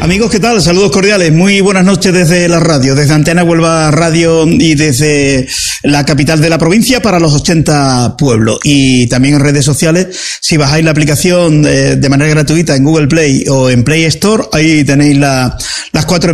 Amigos, ¿qué tal? Saludos cordiales, muy buenas noches desde la radio, desde Antena Huelva Radio y desde la capital de la provincia para los 80 pueblos. Y también en redes sociales, si bajáis la aplicación de manera gratuita en Google Play o en Play Store, ahí tenéis las 4